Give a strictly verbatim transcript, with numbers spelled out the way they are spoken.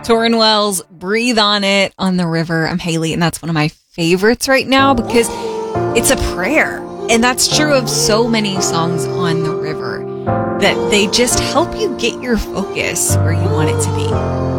Torrin Wells, Breathe on It on the River. I'm Haley, and that's one of my favorites right now because it's a prayer. And that's true of so many songs on the river, that they just help you get your focus where you want it to be.